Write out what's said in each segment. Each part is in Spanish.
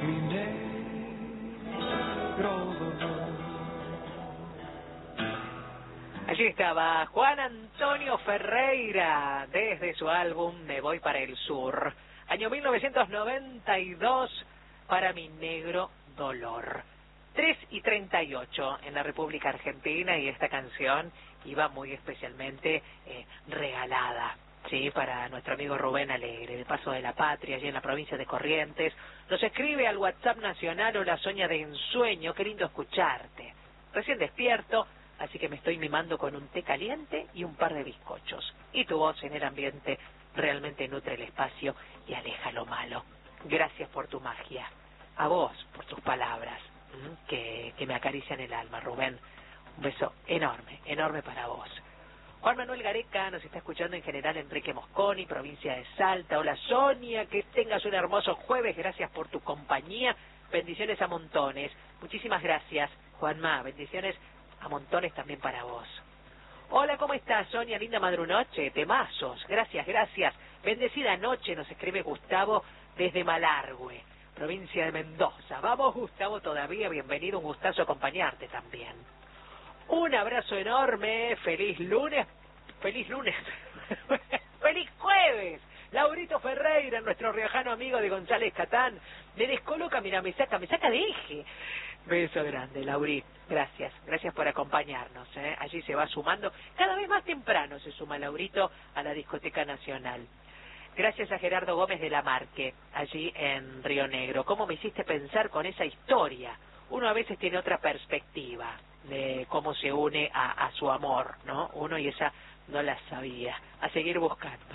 mi negro dolor. Allí estaba Juan Antonio Ferreira desde su álbum Me Voy para el Sur, año 1992, para mi negro dolor. 3:38 en la República Argentina, y esta canción iba muy especialmente regalada, sí, para nuestro amigo Rubén Alegre, de Paso de la Patria, allí en la provincia de Corrientes. Nos escribe al WhatsApp nacional: hola Sonia de ensueño, qué lindo escucharte. Recién despierto, así que me estoy mimando con un té caliente y un par de bizcochos. Y tu voz en el ambiente realmente nutre el espacio y aleja lo malo. Gracias por tu magia. A vos por tus palabras, que me acarician el alma, Rubén. Un beso enorme, enorme para vos. Juan Manuel Gareca nos está escuchando en General Enrique Mosconi, provincia de Salta. Hola Sonia, que tengas un hermoso jueves. Gracias por tu compañía. Bendiciones a montones. Muchísimas gracias, Juanma. Bendiciones a montones también para vos. Hola, ¿cómo estás, Sonia? Linda madrunoche, temazos. Gracias, gracias. Bendecida noche, nos escribe Gustavo desde Malargüe, provincia de Mendoza. Vamos, Gustavo, todavía. Bienvenido, un gustazo acompañarte también. Un abrazo enorme. Feliz lunes. Feliz lunes. ¡Feliz jueves! Laurito Ferreira, nuestro riojano amigo de González Catán, me descoloca, mira, me saca de eje. Beso grande, Lauri. Gracias, gracias por acompañarnos, ¿eh? Allí se va sumando, cada vez más temprano se suma Laurito a la Discoteca Nacional. Gracias a Gerardo Gómez de la Marque, allí en Río Negro. ¿Cómo me hiciste pensar con esa historia? Uno a veces tiene otra perspectiva de cómo se une a su amor, ¿no? Uno, y esa no la sabía. A seguir buscando.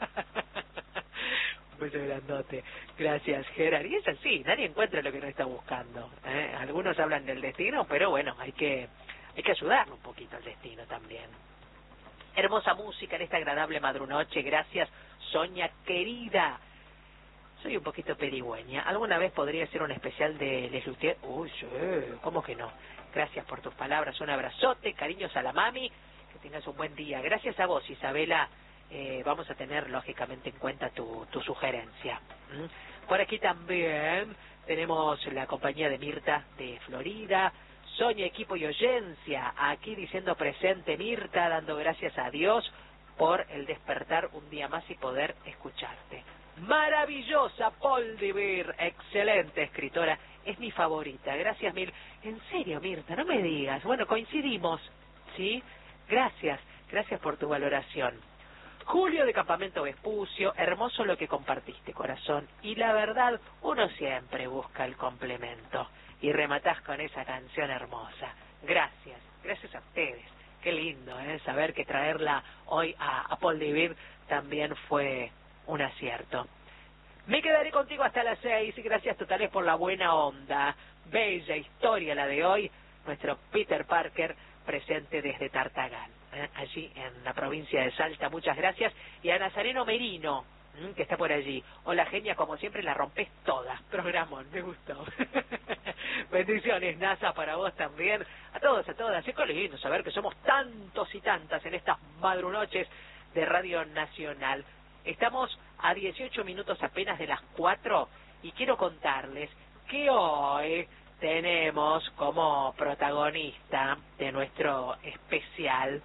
Pues grandote. Gracias, Gerard. Y es así, nadie encuentra lo que no está buscando, ¿eh? Algunos hablan del destino, pero bueno, hay que ayudarlo un poquito al destino también. Hermosa música en esta agradable madrunoche. Gracias, Sonia querida. Soy un poquito pedigüeña. ¿Alguna vez podría ser un especial de Les Luthiers? Uy, sí, ¿cómo que no? Gracias por tus palabras. Un abrazote, cariños a la mami. Que tengas un buen día. Gracias a vos, Isabela. Vamos a tener lógicamente en cuenta tu sugerencia. Por aquí también tenemos la compañía de Mirta de Florida. Sonia, equipo y oyencia, aquí diciendo presente Mirta, dando gracias a Dios por el despertar un día más y poder escucharte. Maravillosa Paul de Vir, excelente escritora, es mi favorita. Gracias mil. En serio, Mirta, no me digas. Bueno, coincidimos, ¿sí? Gracias por tu valoración. Julio de Campamento Vespucio, hermoso lo que compartiste, corazón. Y la verdad, uno siempre busca el complemento. Y rematás con esa canción hermosa. Gracias a ustedes. Qué lindo, saber que traerla hoy a Paul de Vir también fue un acierto. Me quedaré contigo hasta las 6. Gracias totales por la buena onda. Bella historia la de hoy. Nuestro Peter Parker presente desde Tartagal, allí en la provincia de Salta. Muchas gracias. Y a Nazareno Merino, que está por allí. Hola, genia, como siempre la rompes toda. Programón, me gustó. Bendiciones, Nasa, para vos también. A todos, a todas. Es lindo saber que somos tantos y tantas en estas madrunoches de Radio Nacional. Estamos a 18 minutos apenas de las 4 y quiero contarles que hoy tenemos como protagonista de nuestro especial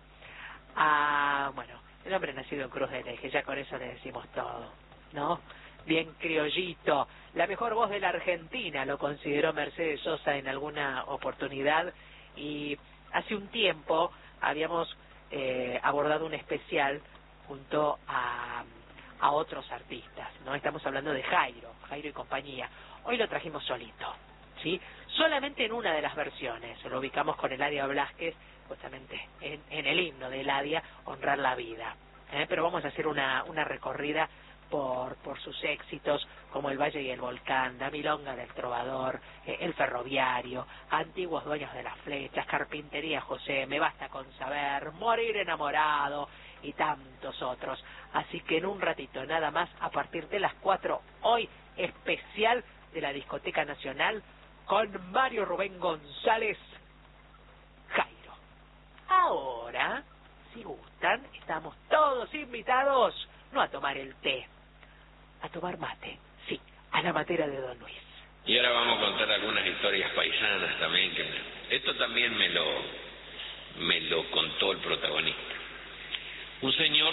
el hombre nacido en Cruz del Eje. Ya con eso le decimos todo, ¿no? Bien criollito, la mejor voz de la Argentina, lo consideró Mercedes Sosa en alguna oportunidad, y hace un tiempo habíamos abordado un especial junto a otros artistas, ¿no? Estamos hablando de Jairo y compañía. Hoy lo trajimos solito, ¿sí? Solamente en una de las versiones, lo ubicamos con Eladia Blasquez, justamente en el himno de Eladia, Honrar la Vida. Pero vamos a hacer una recorrida por sus éxitos, como El Valle y el Volcán, La Milonga del Trovador, El Ferroviario, Antiguos Dueños de las Flechas, Carpintería José, Me Basta con Saber, Morir Enamorado y tantos otros. Así que en un ratito nada más, a partir de las 4, hoy especial de la Discoteca Nacional con Mario Rubén González, Jairo. Ahora, si gustan, estamos todos invitados, no a tomar el té, a tomar mate, sí, a la matera de Don Luis. Y ahora vamos a contar algunas historias paisanas también, esto también me lo contó el protagonista. Un señor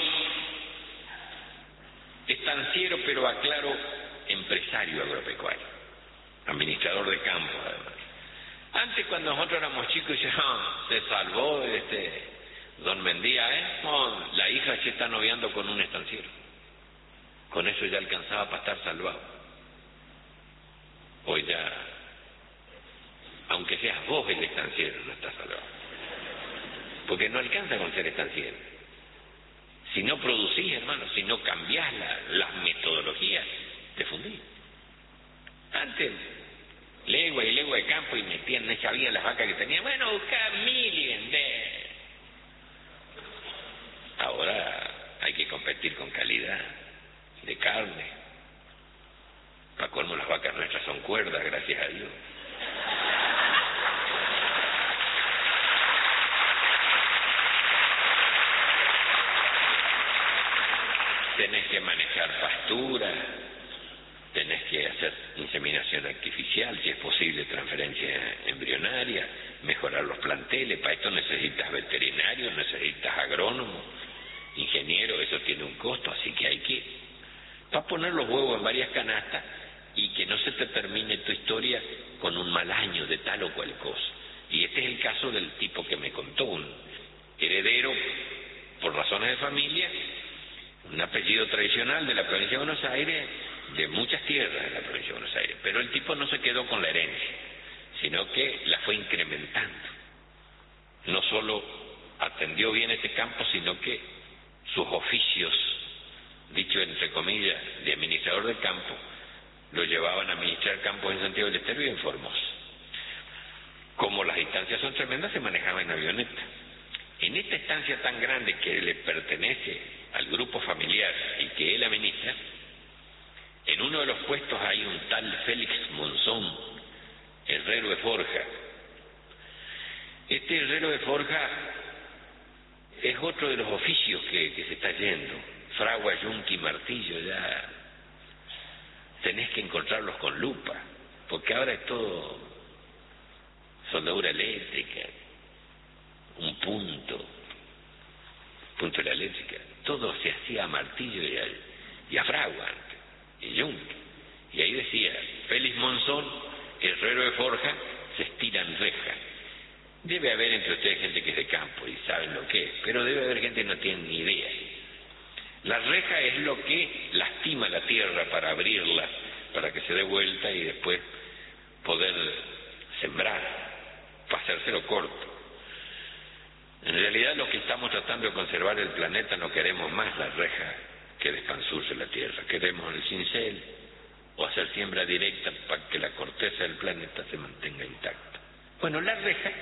estanciero, pero aclaro, empresario agropecuario, administrador de campo además. Antes, cuando nosotros éramos chicos, se salvó don Mendía, no, la hija se está noviando con un estanciero. Con eso ya alcanzaba para estar salvado. Hoy ya, aunque seas vos el estanciero, no estás salvado. Porque no alcanza con ser estanciero. Si no producís, hermano, si no cambiás las metodologías, te fundís. Antes, legua y legua de campo y metían, no sabían las vacas que tenían. Bueno, buscar 1000 y vender. Ahora hay que competir con calidad de carne. Para colmo, las vacas nuestras son cuerdas, gracias a Dios. Tenés que manejar pastura, tenés que hacer inseminación artificial, si es posible transferencia embrionaria, mejorar los planteles. Para esto necesitas veterinarios, necesitas agrónomos, ingenieros, eso tiene un costo, así que hay que poner los huevos en varias canastas y que no se te termine tu historia con un mal año de tal o cual cosa. Y este es el caso del tipo que me contó, un heredero por razones de familia, un apellido tradicional de la provincia de Buenos Aires, de muchas tierras de la provincia de Buenos Aires, pero el tipo no se quedó con la herencia, sino que la fue incrementando. No solo atendió bien este campo, sino que sus oficios, dicho entre comillas, de administrador de campo, lo llevaban a administrar campos en Santiago del Estero y en Formosa. Como las distancias son tremendas, se manejaba en avioneta. En esta estancia tan grande que le pertenece al grupo familiar y que él administra, en uno de los puestos hay un tal Félix Monzón, herrero de forja. Este herrero de forja es otro de los oficios que se está yendo. Fragua, yunque y martillo, ya tenés que encontrarlos con lupa, porque ahora es todo soldadura eléctrica, un punto de la eléctrica, todo se hacía a martillo y a fragua, y yunque. Y ahí decía, Félix Monzón, herrero de forja, se estiran rejas. Debe haber entre ustedes gente que es de campo y saben lo que es, pero debe haber gente que no tiene ni idea. La reja es lo que lastima la tierra para abrirla, para que se dé vuelta y después poder sembrar, para hacérselo corto. En realidad, lo que estamos tratando de conservar el planeta, no queremos más la reja que despanzurce la tierra, queremos el cincel o hacer siembra directa para que la corteza del planeta se mantenga intacta. Bueno, la reja,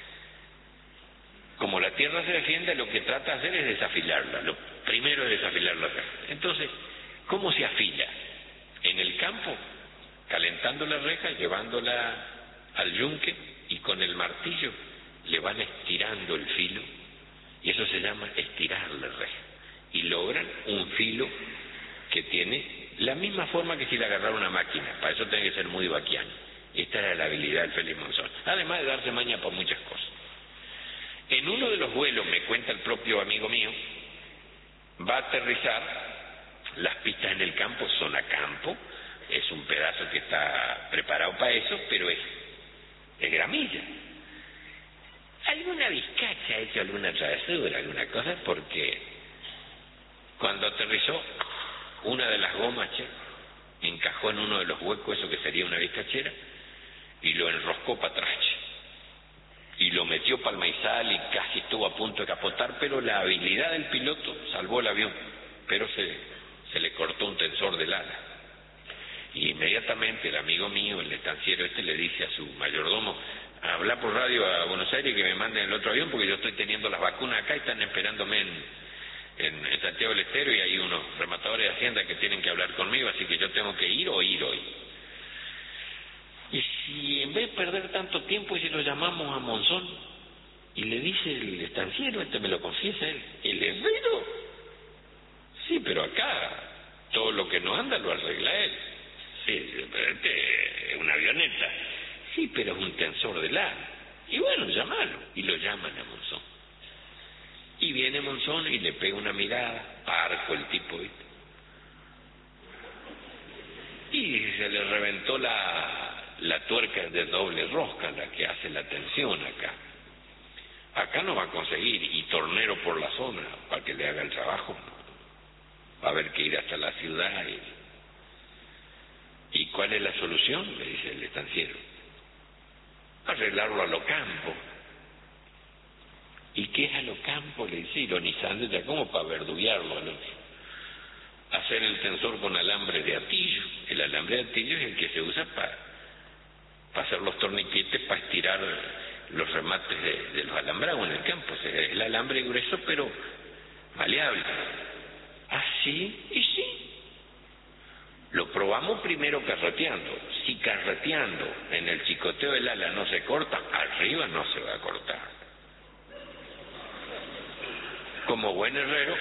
como la tierra se defiende, lo que trata de hacer es desafilarla. Lo primero es desafilar la reja. Entonces, ¿cómo se afila? En el campo, calentando la reja, llevándola al yunque y con el martillo le van estirando el filo, y eso se llama estirar la reja, y logran un filo que tiene la misma forma que si le agarrara una máquina. Para eso tiene que ser muy vaquiano. Esta era la habilidad del Félix Monzón, además de darse maña por muchas cosas. En uno de los vuelos, me cuenta el propio amigo mío, va a aterrizar, las pistas en el campo son a campo, es un pedazo que está preparado para eso, pero es gramilla. Alguna vizcacha ha hecho alguna travesura, alguna cosa, porque cuando aterrizó, una de las gomas encajó en uno de los huecos, eso que sería una vizcachera, y lo enroscó para atrás, y lo metió para el maizal y casi estuvo a punto de capotar, pero la habilidad del piloto salvó el avión, pero se le cortó un tensor del ala. Y inmediatamente el amigo mío, el estanciero le dice a su mayordomo, habla por radio a Buenos Aires que me manden el otro avión porque yo estoy teniendo las vacunas acá y están esperándome en Santiago del Estero y hay unos rematadores de Hacienda que tienen que hablar conmigo, así que yo tengo que ir hoy. Y si en vez de perder tanto tiempo y si lo llamamos a Monzón y le dice el estanciero, me lo confiesa él, el herrero, sí, pero acá todo lo que no anda lo arregla él. Sí, pero un avión Sí, pero es un tensor del ala. Y bueno, llámalo. Y lo llaman a Monzón. Y viene Monzón y le pega una mirada, parco el tipo, ¿viste? Y se le reventó la tuerca de doble rosca, la que hace la tensión acá. Acá no va a conseguir, y tornero por la zona, para que le haga el trabajo. Va a haber que ir hasta la ciudad. ¿Y cuál es la solución? Le dice el estanciero. Arreglarlo a lo campo. ¿Y qué es a lo campo? Le dice, ironizando, ya como para verduguearlo al otro. Hacer el tensor con alambre de atillo. El alambre de atillo es el que se usa para hacer los torniquetes, para estirar los remates de los alambrados en el campo. O sea, el alambre grueso pero maleable. ¿Ah, sí? Y sí. Lo probamos primero carreteando. Si carreteando en el chicoteo del ala no se corta, arriba no se va a cortar. Como buen herrero,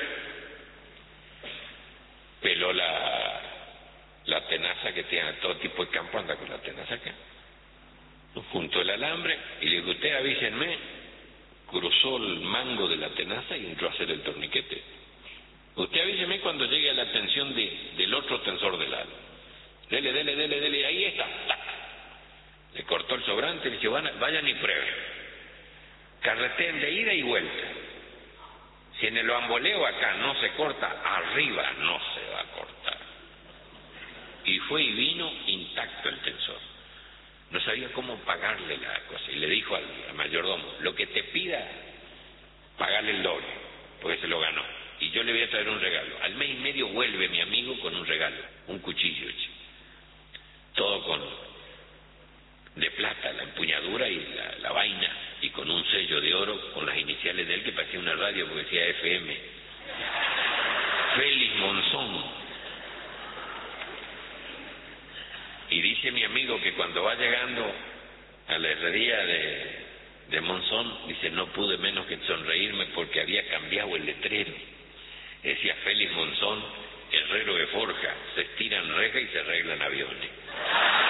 peló la tenaza que tiene a todo tipo de campo, anda con la tenaza acá. Juntó el alambre y le dijo, usted avísenme, cruzó el mango de la tenaza y entró a hacer el torniquete. Usted avíseme cuando llegue a la tensión del otro tensor del ala. Dele, ahí está. ¡Tac! Le cortó el sobrante y le dijo, vayan y prueben. Carreteen de ida y vuelta. Si en el bamboleo acá no se corta, arriba no se va a cortar. Y fue y vino intacto el tensor. No sabía cómo pagarle la cosa. Y le dijo al mayordomo, lo que te pida, pagale el doble, porque se lo ganó. Y yo le voy a traer un regalo. Al mes y medio vuelve mi amigo con un regalo, un cuchillo, todo de plata, la empuñadura y la vaina, y con un sello de oro con las iniciales de él que parecía una radio porque decía FM. Félix Monzón. Y dice mi amigo que cuando va llegando a la herrería de Monzón, dice, no pude menos que sonreír